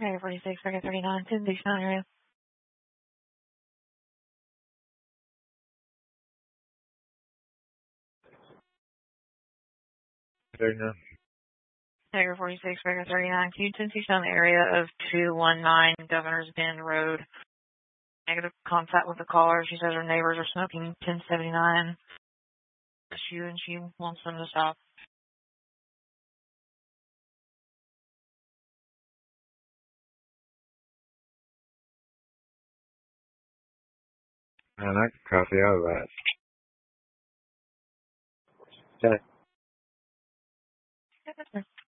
Area 46, Area 39, 10 Dixon area. Area 46, Area 39, can you 10 Dixon area of 219 Governor's Bend Road? Negative contact with the caller. She says her neighbors are smoking 1079. And she wants them to stop. And I can copy out of that. Okay.